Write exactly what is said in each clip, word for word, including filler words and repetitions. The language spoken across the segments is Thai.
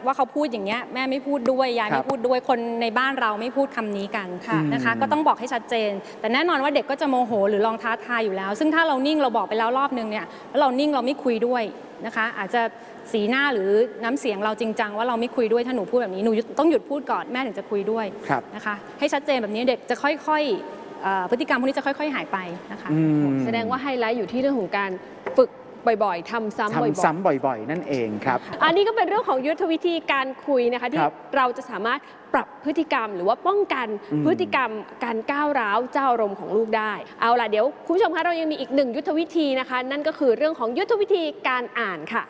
ว่าเขาพูดอย่างเงี้ยแม่ไม่พูดด้วยยายไม่พูดด้วยคนในบ้านเราไม่พูดคำนี้กันนะคะก็ต้องบอกให้ชัดเจนแต่แน่นอนว่าเด็กก็จะโมโหหรือลองท้าทายอยู่แล้วซึ่งถ้าเรานิ่งเราบอกไปแล้วรอบนึงเนี่ยแล้วเรานิ่งเราไม่คุยด้วยนะคะอาจจะสีหน้าหรือน้ำเสียงเราจริงจังว่าเราไม่คุยด้วยถ้าหนูพูดแบบนี้หนูต้องหยุดพูดก่อนแม่ถึงจะคุยด้วยนะคะให้ชัดเจนแบบนี้เด็กจะค่อยๆพฤติกรรมพวกนี้จะค่อยๆหายไปนะคะแสดงว่าไฮไลท์อยู่ที่เรื่องของการฝึกบ่อยๆทำซ้ำบ่อยๆซ้ำบ่อยๆนั่นเองครับอันนี้ก็เป็นเรื่องของยุทธวิธีการคุยนะคะที่เราจะสามารถปรับพฤติกรรมหรือว่าป้องกันพฤติกรรมการก้าวร้าวเจ้าอารมณ์ของลูกได้เอาล่ะเดี๋ยวคุณผู้ชมคะเรายังมีอีกหนึ่งยุทธวิธีนะคะนั่นก็คือเรื่องของยุทธวิธีการอ่านค่ะ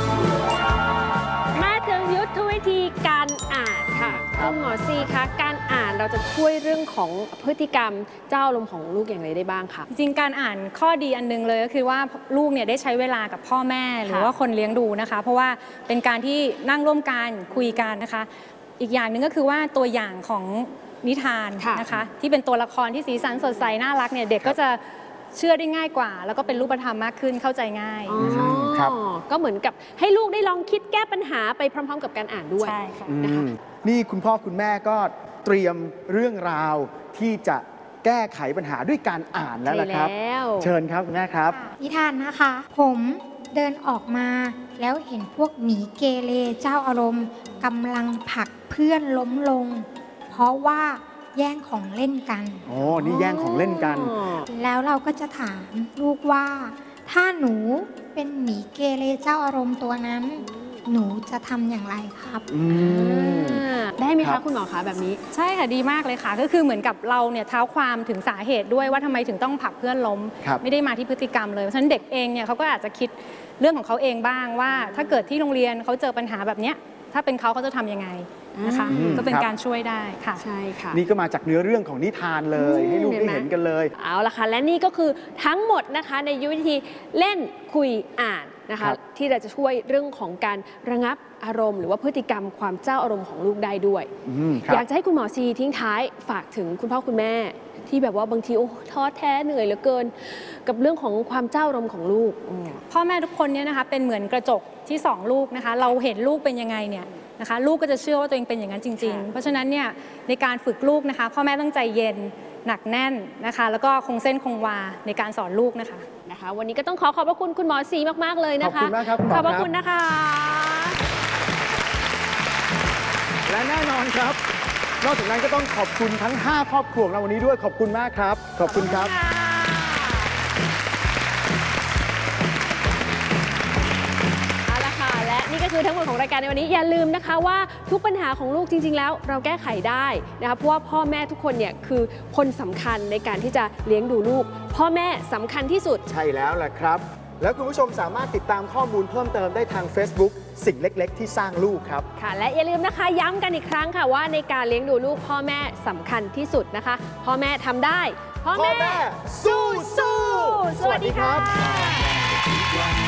มาถึงยุทธวิธีการอ่านค่ะคุณหมอซีคะการอ่านเราจะช่วยเรื่องของพฤติกรรมเจ้าอารมณ์ของลูกอย่างไรได้บ้างคะจริงๆการอ่านข้อดีอันนึงเลยก็คือว่าลูกเนี่ยได้ใช้เวลากับพ่อแม่หรือว่าคนเลี้ยงดูนะคะเพราะว่าเป็นการที่นั่งร่วมกันคุยกันนะคะอีกอย่างหนึ่งก็คือว่าตัวอย่างของนิทานนะคะที่เป็นตัวละครที่สีสันสดใสน่ารักเนี่ยเด็กก็จะเชื่อได้ง่ายกว่าแล้วก็เป็นรูปธรรมมากขึ้นเข้าใจง่ายนะคะก็เหมือนกับให้ลูกได้ลองคิดแก้ปัญหาไปพร้อมๆกับการอ่านด้วยใช่ค่ะนี่คุณพ่อคุณแม่ก็เตรียมเรื่องราวที่จะแก้ไขปัญหาด้วยการอ่านแล้วนะครับเชิญครับคุณแม่ครับนิทานนะคะผมเดินออกมาแล้วเห็นพวกหมีเกเรเจ้าอารมณ์กำลังผลักเพื่อนล้มลงเพราะว่าแย่งของเล่นกันโอ้นี่แย่งของเล่นกันแล้วเราก็จะถามลูกว่าถ้าหนูเป็นหมีเกเรเจ้าอารมณ์ตัวนั้นหนูจะทำอย่างไรครับได้ไหมคะคุณหมอคะแบบนี้ใช่ค่ะดีมากเลยค่ะก็คือเหมือนกับเราเนี่ยเท้าความถึงสาเหตุด้วยว่าทำไมถึงต้องผลักเพื่อนล้มไม่ได้มาที่พฤติกรรมเลยเพราะฉะนั้นเด็กเองเนี่ยเขาก็อาจจะคิดเรื่องของเขาเองบ้างว่าถ้าเกิดที่โรงเรียนเขาเจอปัญหาแบบเนี้ยถ้าเป็นเขาเขาจะทำยังไงนะคะก็เป็นการช่วยได้ค่ะใช่ค่ะนี่ก็มาจากเนื้อเรื่องของนิทานเลยให้ลูกได้เห็นกันเลยเอาละค่ะและนี่ก็คือทั้งหมดนะคะในยุทธวิธีเล่นคุยอ่านนะคะที่เราจะช่วยเรื่องของการระงับอารมณ์หรือว่าพฤติกรรมความเจ้าอารมณ์ของลูกได้ด้วยอยากจะให้คุณหมอซีทิ้งท้ายฝากถึงคุณพ่อคุณแม่ที่แบบว่าบางทีโอ้ท้อแท้เหนื่อยเหลือเกินกับเรื่องของความเจ้าอารมณ์ของลูกพ่อแม่ทุกคนเนี่ยนะคะเป็นเหมือนกระจกที่สองลูกนะคะเราเห็นลูกเป็นยังไงเนี่ยนะคะลูกก็จะเชื่อว่าตัวเองเป็นอย่างนั้นจริงๆเพราะฉะนั้นเนี่ยในการฝึกลูกนะคะพ่อแม่ต้องใจเย็นหนักแน่นนะคะแล้วก็คงเส้นคงวาในการสอนลูกนะคะนะคะวันนี้ก็ต้องขอขอบพระคุณคุณหมอซีมากๆเลยนะคะขอบคุณมากครับขอบพระคุณนะคะและแน่นอนครับนอกจากนั้นก็ต้องขอบคุณทั้งห้าครอบครัวเราวันนี้ด้วยขอบคุณมากครับขอบคุณครับนี่ก็คือทั้งหมดของรายการในวันนี้อย่าลืมนะคะว่าทุกปัญหาของลูกจริงๆแล้วเราแก้ไขได้นะคะเพราะว่าพ่อแม่ทุกคนเนี่ยคือคนสำคัญในการที่จะเลี้ยงดูลูกพ่อแม่สำคัญที่สุดใช่แล้วแหละครับแล้วคุณผู้ชมสามารถติดตามข้อมูลเพิ่มเติมได้ทาง Facebook สิ่งเล็กๆที่สร้างลูกครับค่ะและอย่าลืมนะคะย้ำกันอีกครั้งค่ะว่าในการเลี้ยงดูลูกพ่อแม่สำคัญที่สุดนะคะพ่อแม่ทำได้พ่อแม่สู้ๆสวัสดีครับ